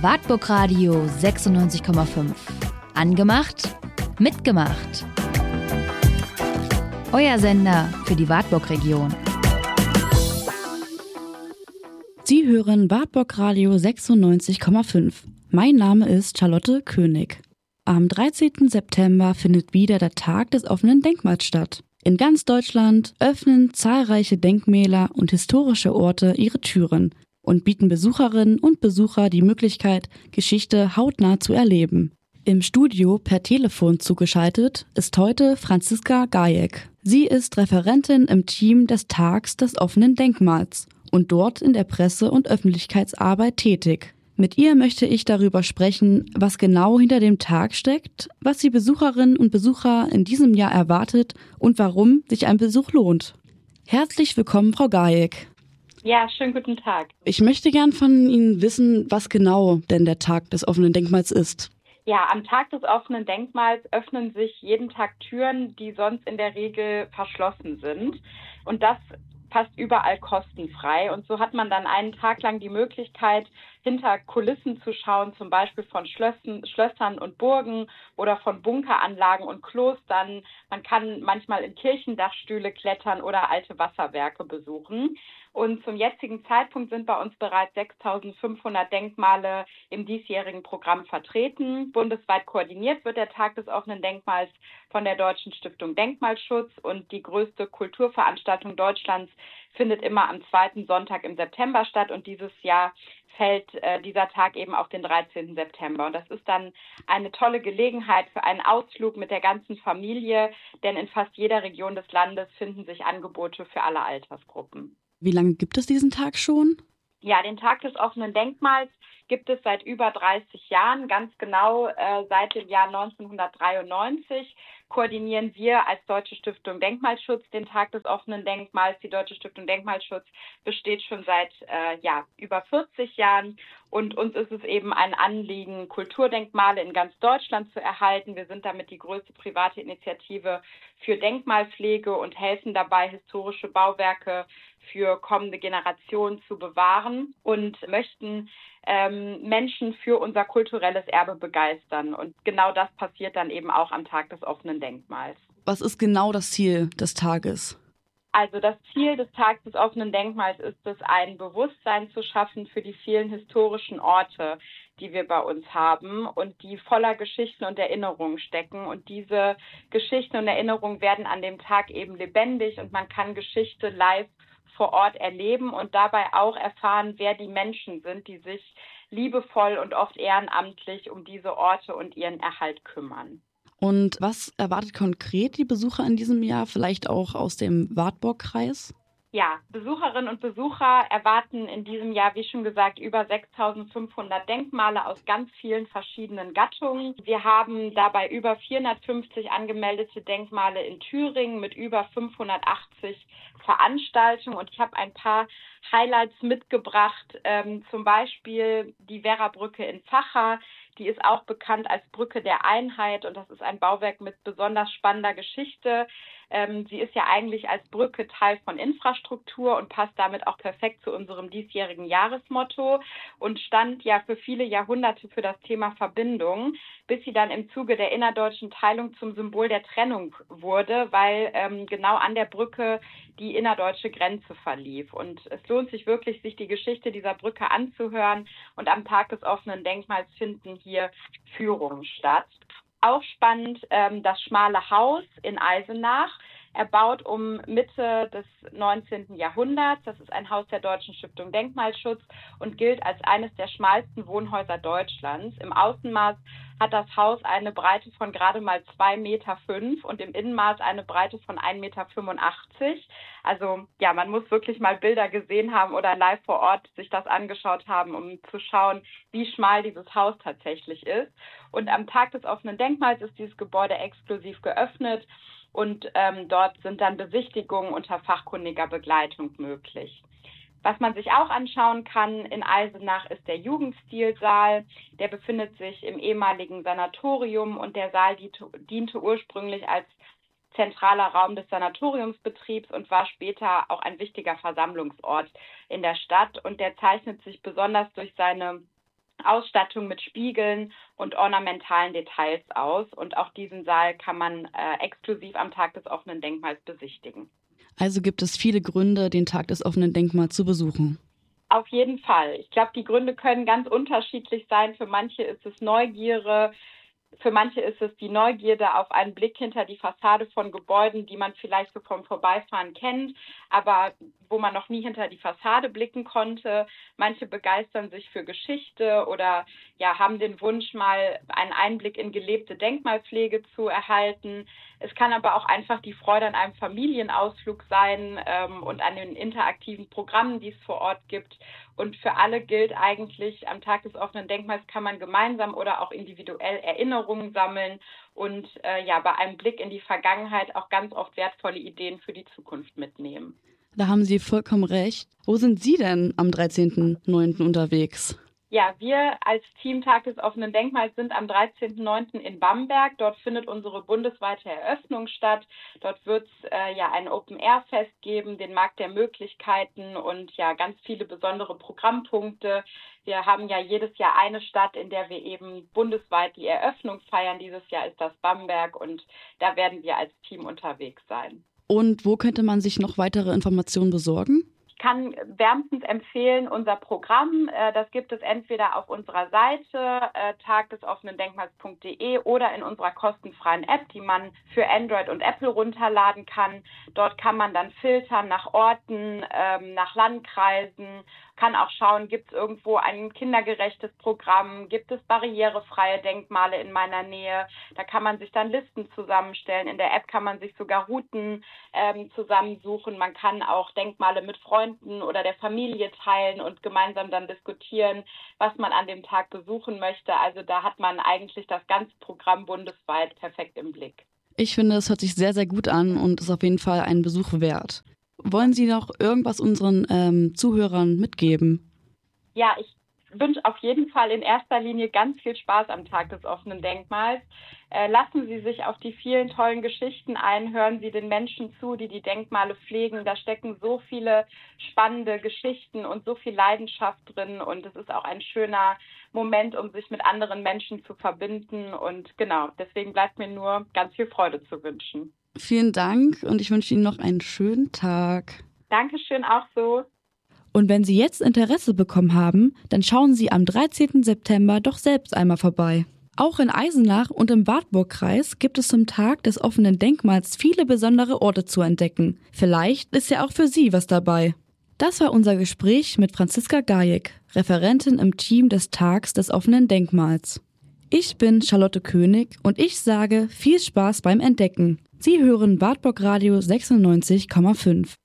Wartburg Radio 96,5. Angemacht, mitgemacht. Euer Sender für die Wartburg-Region. Sie hören Wartburg Radio 96,5. Mein Name ist Charlotte König. Am 13. September findet wieder der Tag des offenen Denkmals statt. In ganz Deutschland öffnen zahlreiche Denkmäler und historische Orte ihre Türen und bieten Besucherinnen und Besucher die Möglichkeit, Geschichte hautnah zu erleben. Im Studio per Telefon zugeschaltet ist heute Franziska Gajek. Sie ist Referentin im Team des Tags des offenen Denkmals und dort in der Presse- und Öffentlichkeitsarbeit tätig. Mit ihr möchte ich darüber sprechen, was genau hinter dem Tag steckt, was die Besucherinnen und Besucher in diesem Jahr erwartet und warum sich ein Besuch lohnt. Herzlich willkommen, Frau Gajek. Ja, schönen guten Tag. Ich möchte gern von Ihnen wissen, was genau denn der Tag des offenen Denkmals ist. Ja, am Tag des offenen Denkmals öffnen sich jeden Tag Türen, die sonst in der Regel verschlossen sind. Und das fast überall kostenfrei. Und so hat man dann einen Tag lang die Möglichkeit, hinter Kulissen zu schauen, zum Beispiel von Schlössern und Burgen oder von Bunkeranlagen und Klostern. Man kann manchmal in Kirchendachstühle klettern oder alte Wasserwerke besuchen. Und zum jetzigen Zeitpunkt sind bei uns bereits 6.500 Denkmale im diesjährigen Programm vertreten. Bundesweit koordiniert wird der Tag des offenen Denkmals von der Deutschen Stiftung Denkmalschutz und die größte Kulturveranstaltung Deutschlands findet immer am zweiten Sonntag im September statt und dieses Jahr fällt dieser Tag eben auf den 13. September. Und das ist dann eine tolle Gelegenheit für einen Ausflug mit der ganzen Familie, denn in fast jeder Region des Landes finden sich Angebote für alle Altersgruppen. Wie lange gibt es diesen Tag schon? Ja, den Tag des offenen Denkmals gibt es seit über 30 Jahren, ganz genau seit dem Jahr 1993 koordinieren wir als Deutsche Stiftung Denkmalschutz den Tag des offenen Denkmals. Die Deutsche Stiftung Denkmalschutz besteht schon seit über 40 Jahren und uns ist es eben ein Anliegen, Kulturdenkmale in ganz Deutschland zu erhalten. Wir sind damit die größte private Initiative für Denkmalpflege und helfen dabei, historische Bauwerke für kommende Generationen zu bewahren und möchten Menschen für unser kulturelles Erbe begeistern. Und genau das passiert dann eben auch am Tag des offenen Denkmals. Was ist genau das Ziel des Tages? Also das Ziel des Tages des offenen Denkmals ist es, ein Bewusstsein zu schaffen für die vielen historischen Orte, die wir bei uns haben und die voller Geschichten und Erinnerungen stecken. Und diese Geschichten und Erinnerungen werden an dem Tag eben lebendig und man kann Geschichte live vor Ort erleben und dabei auch erfahren, wer die Menschen sind, die sich liebevoll und oft ehrenamtlich um diese Orte und ihren Erhalt kümmern. Und was erwartet konkret die Besucher in diesem Jahr, vielleicht auch aus dem Wartburg-Kreis? Ja, Besucherinnen und Besucher erwarten in diesem Jahr, wie schon gesagt, über 6.500 Denkmale aus ganz vielen verschiedenen Gattungen. Wir haben dabei über 450 angemeldete Denkmale in Thüringen mit über 580 Veranstaltungen. Und ich habe ein paar Highlights mitgebracht, zum Beispiel die Werrabrücke in Vacha. Die ist auch bekannt als Brücke der Einheit und das ist ein Bauwerk mit besonders spannender Geschichte. Sie ist ja eigentlich als Brücke Teil von Infrastruktur und passt damit auch perfekt zu unserem diesjährigen Jahresmotto und stand ja für viele Jahrhunderte für das Thema Verbindung, bis sie dann im Zuge der innerdeutschen Teilung zum Symbol der Trennung wurde, weil genau an der Brücke die innerdeutsche Grenze verlief. Und es lohnt sich wirklich, sich die Geschichte dieser Brücke anzuhören und am Tag des offenen Denkmals finden hier Führungen statt. Auch spannend das Schmale Haus in Eisenach, erbaut um Mitte des 19. Jahrhunderts. Das ist ein Haus der Deutschen Stiftung Denkmalschutz und gilt als eines der schmalsten Wohnhäuser Deutschlands. Im Außenmaß hat das Haus eine Breite von gerade mal 2,5 Meter und im Innenmaß eine Breite von 1,85 Meter. Also ja, man muss wirklich mal Bilder gesehen haben oder live vor Ort sich das angeschaut haben, um zu schauen, wie schmal dieses Haus tatsächlich ist. Und am Tag des offenen Denkmals ist dieses Gebäude exklusiv geöffnet und dort sind dann Besichtigungen unter fachkundiger Begleitung möglich. Was man sich auch anschauen kann in Eisenach ist der Jugendstilsaal. Der befindet sich im ehemaligen Sanatorium und der Saal diente ursprünglich als zentraler Raum des Sanatoriumsbetriebs und war später auch ein wichtiger Versammlungsort in der Stadt. Und der zeichnet sich besonders durch seine Ausstattung mit Spiegeln und ornamentalen Details aus. Und auch diesen Saal kann man exklusiv am Tag des offenen Denkmals besichtigen. Also gibt es viele Gründe, den Tag des offenen Denkmals zu besuchen. Auf jeden Fall. Ich glaube, die Gründe können ganz unterschiedlich sein. Für manche ist es Neugierde. Für manche ist es die Neugierde auf einen Blick hinter die Fassade von Gebäuden, die man vielleicht so vom Vorbeifahren kennt, aber wo man noch nie hinter die Fassade blicken konnte. Manche begeistern sich für Geschichte oder haben den Wunsch, mal einen Einblick in gelebte Denkmalpflege zu erhalten. Es kann aber auch einfach die Freude an einem Familienausflug sein und an den interaktiven Programmen, die es vor Ort gibt. Und für alle gilt eigentlich, am Tag des offenen Denkmals kann man gemeinsam oder auch individuell Erinnerungen sammeln und bei einem Blick in die Vergangenheit auch ganz oft wertvolle Ideen für die Zukunft mitnehmen. Da haben Sie vollkommen recht. Wo sind Sie denn am 13.09. unterwegs? Ja, wir als Team Tag des offenen Denkmals sind am 13.09. in Bamberg. Dort findet unsere bundesweite Eröffnung statt. Dort wird es ein Open-Air-Fest geben, den Markt der Möglichkeiten und ganz viele besondere Programmpunkte. Wir haben ja jedes Jahr eine Stadt, in der wir eben bundesweit die Eröffnung feiern. Dieses Jahr ist das Bamberg und da werden wir als Team unterwegs sein. Und wo könnte man sich noch weitere Informationen besorgen? Ich kann wärmstens empfehlen, unser Programm, das gibt es entweder auf unserer Seite tagdesoffenendenkmals.de oder in unserer kostenfreien App, die man für Android und Apple runterladen kann. Dort kann man dann filtern nach Orten, nach Landkreisen, kann auch schauen, gibt es irgendwo ein kindergerechtes Programm, gibt es barrierefreie Denkmale in meiner Nähe. Da kann man sich dann Listen zusammenstellen. In der App kann man sich sogar Routen zusammensuchen. Man kann auch Denkmale mit Freunden oder der Familie teilen und gemeinsam dann diskutieren, was man an dem Tag besuchen möchte. Also da hat man eigentlich das ganze Programm bundesweit perfekt im Blick. Ich finde, es hört sich sehr, sehr gut an und ist auf jeden Fall einen Besuch wert. Wollen Sie noch irgendwas unseren Zuhörern mitgeben? Ja, ich wünsche auf jeden Fall in erster Linie ganz viel Spaß am Tag des offenen Denkmals. Lassen Sie sich auf die vielen tollen Geschichten ein, hören Sie den Menschen zu, die die Denkmale pflegen. Da stecken so viele spannende Geschichten und so viel Leidenschaft drin und es ist auch ein schöner Moment, um sich mit anderen Menschen zu verbinden und genau, deswegen bleibt mir nur ganz viel Freude zu wünschen. Vielen Dank und ich wünsche Ihnen noch einen schönen Tag. Dankeschön, auch so. Und wenn Sie jetzt Interesse bekommen haben, dann schauen Sie am 13. September doch selbst einmal vorbei. Auch in Eisenach und im Wartburgkreis gibt es zum Tag des offenen Denkmals viele besondere Orte zu entdecken. Vielleicht ist ja auch für Sie was dabei. Das war unser Gespräch mit Franziska Gajek, Referentin im Team des Tags des offenen Denkmals. Ich bin Charlotte König und ich sage viel Spaß beim Entdecken. Sie hören Wartburg Radio 96,5.